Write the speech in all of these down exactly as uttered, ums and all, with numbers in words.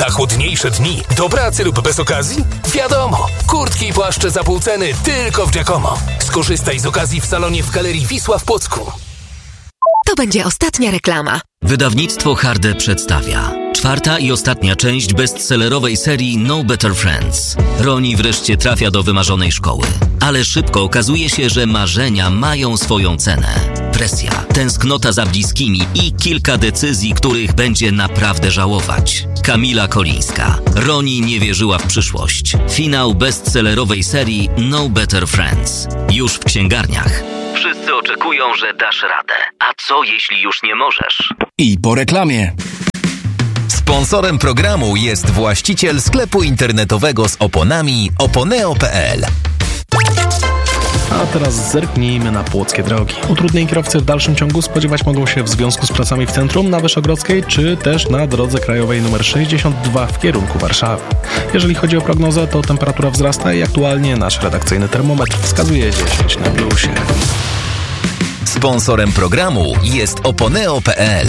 Na chłodniejsze dni do pracy lub bez okazji? Wiadomo, kurtki i płaszcze za pół ceny tylko w Giacomo. Skorzystaj z okazji w salonie w Galerii Wisła w Płocku. To będzie ostatnia reklama. Wydawnictwo Harde przedstawia czwarta i ostatnia część bestsellerowej serii No Better Friends. Roni wreszcie trafia do wymarzonej szkoły, ale szybko okazuje się, że marzenia mają swoją cenę. Presja, tęsknota za bliskimi i kilka decyzji, których będzie naprawdę żałować. Kamila Kolińska. Roni nie wierzyła w przyszłość. Finał bestsellerowej serii No Better Friends. Już w księgarniach. Wszyscy oczekują, że dasz radę. A co jeśli już nie możesz? I po reklamie. Sponsorem programu jest właściciel sklepu internetowego z oponami oponeo kropka pe el. A teraz zerknijmy na płockie drogi. Utrudnień kierowcy w dalszym ciągu spodziewać mogą się w związku z pracami w centrum na Wyszogrodzkiej, czy też na drodze krajowej nr sześćdziesiąt dwa w kierunku Warszawy. Jeżeli chodzi o prognozę, to temperatura wzrasta i aktualnie nasz redakcyjny termometr wskazuje dziesięć na plusie. Sponsorem programu jest oponeo kropka pe el.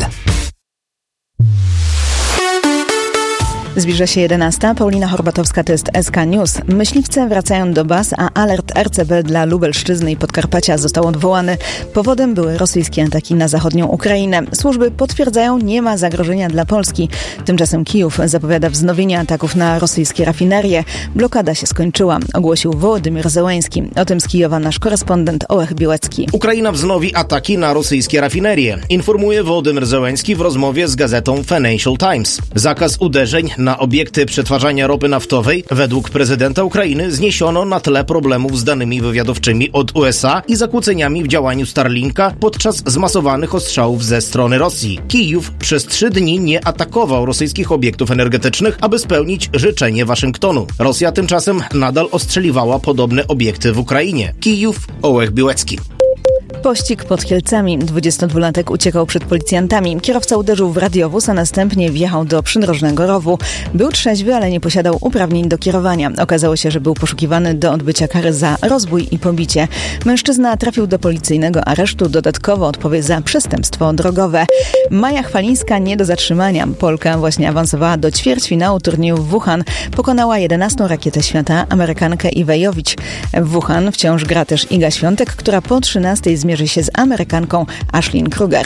Zbliża się jedenasta. Paulina Horbatowska, to jest S K News. Myśliwce wracają do baz, a alert R C B dla Lubelszczyzny i Podkarpacia został odwołany. Powodem były rosyjskie ataki na zachodnią Ukrainę. Służby potwierdzają, nie ma zagrożenia dla Polski. Tymczasem Kijów zapowiada wznowienie ataków na rosyjskie rafinerie. Blokada się skończyła, ogłosił Wołodymyr Zełenski. O tym z Kijowa nasz korespondent Ołech Białecki. Ukraina wznowi ataki na rosyjskie rafinerie, informuje Wołodymyr Zełenski w rozmowie z gazetą Financial Times. Zakaz uderzeń na obiekty przetwarzania ropy naftowej według prezydenta Ukrainy zniesiono na tle problemów z danymi wywiadowczymi od U S A i zakłóceniami w działaniu Starlinka podczas zmasowanych ostrzałów ze strony Rosji. Kijów przez trzy dni nie atakował rosyjskich obiektów energetycznych, aby spełnić życzenie Waszyngtonu. Rosja tymczasem nadal ostrzeliwała podobne obiekty w Ukrainie. Kijów, Ołech Białecki. Pościg pod Kielcami. dwudziestodwulatek uciekał przed policjantami. Kierowca uderzył w radiowóz, a następnie wjechał do przydrożnego rowu. Był trzeźwy, ale nie posiadał uprawnień do kierowania. Okazało się, że był poszukiwany do odbycia kary za rozbój i pobicie. Mężczyzna trafił do policyjnego aresztu. Dodatkowo odpowie za przestępstwo drogowe. Maja Chwalińska nie do zatrzymania. Polka właśnie awansowała do ćwierćfinału turnieju w Wuhan. Pokonała jedenastą rakietę świata, Amerykankę Iwę Jowicz. W Wuhan wciąż gra też Iga Świątek, która po trzynastej zmierzy się z Amerykanką Ashlyn Kruger.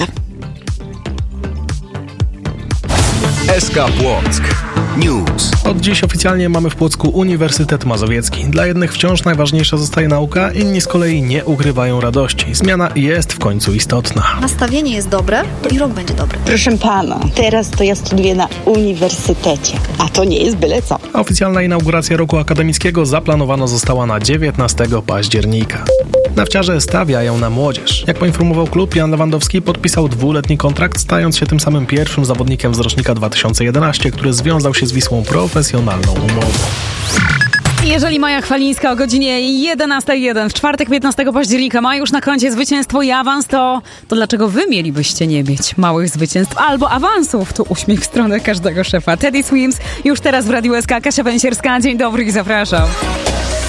S K Płock News. Od dziś oficjalnie mamy w Płocku Uniwersytet Mazowiecki. Dla jednych wciąż najważniejsza zostaje nauka, inni z kolei nie ukrywają radości. Zmiana jest w końcu istotna. Nastawienie jest dobre i rok będzie dobry. Proszę pana, teraz to ja studiuję na uniwersytecie, a to nie jest byle co. Oficjalna inauguracja roku akademickiego zaplanowana została na dziewiętnastego października. Nawciarze stawiają na młodzież. Jak poinformował klub, Jan Lewandowski podpisał dwuletni kontrakt, stając się tym samym pierwszym zawodnikiem z rocznika dwa tysiące jedenastego, który związał się z Wisłą profesjonalną umową. Jeżeli Maja Chwalińska o godzinie jedenasta zero jeden w czwartek piętnastego października ma już na koncie zwycięstwo i awans, to, to dlaczego wy mielibyście nie mieć małych zwycięstw albo awansów? To uśmiech w stronę każdego szefa. Teddy Swims już teraz w Radiu S K. Kasia Węsierska, dzień dobry i zapraszam.